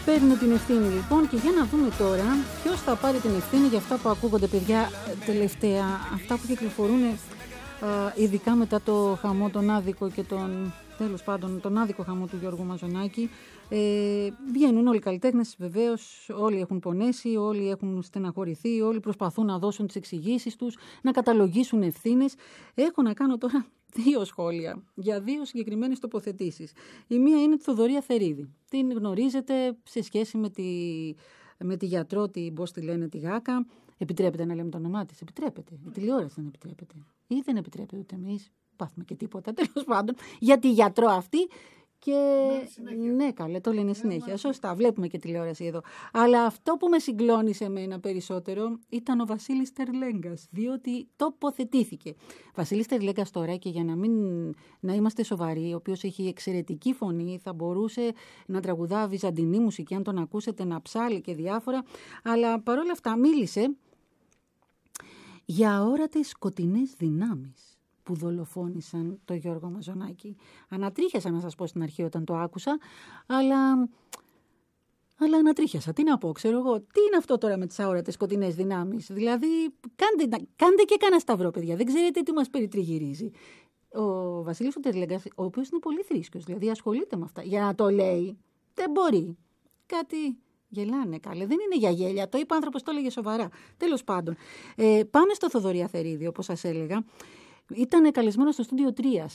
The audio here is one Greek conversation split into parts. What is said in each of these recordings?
Παίρνουν την ευθύνη λοιπόν και για να δούμε τώρα ποιος θα πάρει την ευθύνη για αυτά που ακούγονται, παιδιά, τελευταία, αυτά που κυκλοφορούν ειδικά μετά το χαμό, τον άδικο και τέλος πάντων τον άδικο χαμό του Γιώργου Μαζονάκη. Βγαίνουν όλοι οι καλλιτέχνες, βεβαίως, όλοι έχουν πονέσει, όλοι έχουν στεναχωρηθεί, όλοι προσπαθούν να δώσουν τις εξηγήσεις τους, να καταλογίσουν ευθύνες. Έχω να κάνω τώρα 2 σχόλια για 2 συγκεκριμένες τοποθετήσεις. Η μία είναι τη Θοδωρία Θερίδη. Την γνωρίζετε σε σχέση με τη γιατρό, πώς τη λένε, τη Γάκα. Επιτρέπεται να λέμε το όνομά της? Επιτρέπεται. Η τηλεόραση δεν επιτρέπεται. Ή δεν επιτρέπεται ούτε εμείς. Πάθουμε και τίποτα, τέλος πάντων. Για τη γιατρό αυτή. Και ναι, καλέ, το λένε συνέχεια. Σωστά, βλέπουμε και τηλεόραση εδώ. Αλλά αυτό που με συγκλώνησε εμένα περισσότερο ήταν ο Βασίλης Τερλέγκας, διότι τοποθετήθηκε. Βασίλης Τερλέγκας τώρα, και για να είμαστε σοβαροί, ο οποίος έχει εξαιρετική φωνή, θα μπορούσε να τραγουδά βυζαντινή μουσική, αν τον ακούσετε, να ψάλει και διάφορα. Αλλά παρόλα αυτά μίλησε για αόρατες σκοτεινές δυνάμεις που δολοφόνησαν τον Γιώργο Μαζονάκη. Ανατρίχιασα, να σας πω στην αρχή όταν το άκουσα, αλλά ανατρίχιασα. Τι να πω, ξέρω εγώ, τι είναι αυτό τώρα με τις αόρατες σκοτεινές δυνάμεις? Δηλαδή, κάντε και κανένα σταυρό, παιδιά, δεν ξέρετε τι μας περιτριγυρίζει. Ο Βασίλης Τερλέγκας, ο οποίος είναι πολύ θρήσκος, δηλαδή ασχολείται με αυτά, για να το λέει, δεν μπορεί. Κάτι γελάνε, καλέ, δεν είναι για γέλια, το είπε ο άνθρωπος, το έλεγε σοβαρά. Τέλος πάντων, πάμε στο Θοδωρία Θερίδη, όπως σας έλεγα. Ήταν καλεσμένο στο Στούντιο 3.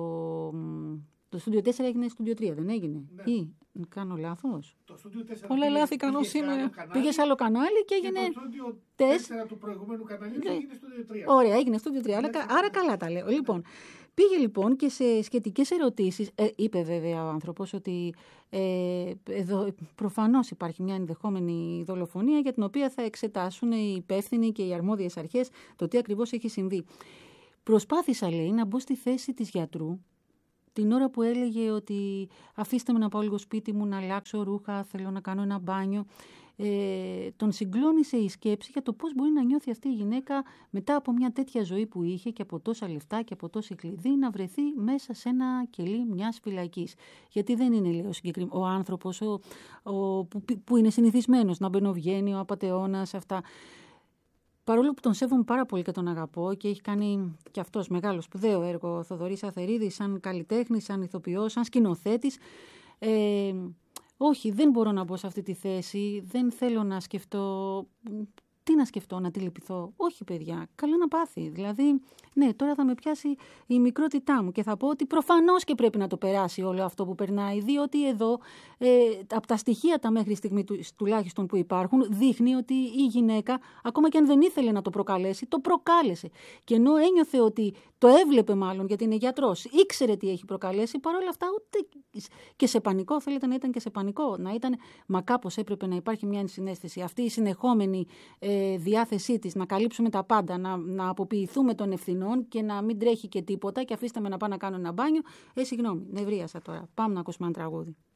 Το Στούντιο 4 έγινε Στούντιο 3, δεν έγινε? Ναι. Ή κάνω λάθος? Το Στούντιο 4 όλα λάθη κάνω σήμερα. Πήγε σε άλλο κανάλι και έγινε. Και το Στούντιο 4 του προηγούμενου καναλιού έγινε Στούντιο 3. Ωραία, έγινε Στούντιο 3. Άρα καλά τα λέω. Λοιπόν, πήγε λοιπόν και σε σχετικές ερωτήσεις. Είπε βέβαια ο άνθρωπος ότι εδώ προφανώς υπάρχει μια ενδεχόμενη δολοφονία, για την οποία θα εξετάσουν οι υπεύθυνοι και οι αρμόδιες αρχές το τι ακριβώς έχει συμβεί. Προσπάθησα, λέει, να μπω στη θέση της γιατρού την ώρα που έλεγε ότι αφήστε με να πάω λίγο σπίτι μου, να αλλάξω ρούχα, θέλω να κάνω ένα μπάνιο. Τον συγκλώνησε η σκέψη για το πώς μπορεί να νιώθει αυτή η γυναίκα μετά από μια τέτοια ζωή που είχε και από τόσα λεφτά και από τόση κλειδί, να βρεθεί μέσα σε ένα κελί μιας φυλακής. Γιατί δεν είναι, λέει, ο άνθρωπος που είναι συνηθισμένος να μπαινοβγαίνει, ο απατεώνας, αυτά. Παρόλο που τον σέβομαι πάρα πολύ και τον αγαπώ και έχει κάνει και αυτός μεγάλο σπουδαίο έργο, ο Θοδωρής Αθερίδης, σαν καλλιτέχνης, σαν ηθοποιός, σαν σκηνοθέτης, όχι, δεν μπορώ να μπω σε αυτή τη θέση, δεν θέλω να σκεφτώ. Τι να σκεφτώ, να τη λυπηθώ? Όχι, παιδιά, καλά να πάθει. Δηλαδή, ναι, τώρα θα με πιάσει η μικρότητά μου και θα πω ότι προφανώς και πρέπει να το περάσει όλο αυτό που περνάει, διότι εδώ, από τα στοιχεία τα μέχρι στιγμή τουλάχιστον που υπάρχουν, δείχνει ότι η γυναίκα, ακόμα και αν δεν ήθελε να το προκαλέσει, το προκάλεσε. Και ενώ ένιωθε ότι το έβλεπε μάλλον, γιατί είναι γιατρός, ήξερε τι έχει προκαλέσει, παρόλα αυτά ούτε και σε πανικό, θέλετε να ήταν και σε πανικό, να ήταν, μα κάπως έπρεπε να υπάρχει μια ενσυναίσθηση. Αυτή η συνεχόμενη διάθεσή της να καλύψουμε τα πάντα, να αποποιηθούμε των ευθυνών και να μην τρέχει και τίποτα και αφήστε με να πάω να κάνω ένα μπάνιο. Συγγνώμη, νευρίασα τώρα. Πάμε να ακούσουμε ένα τραγούδι.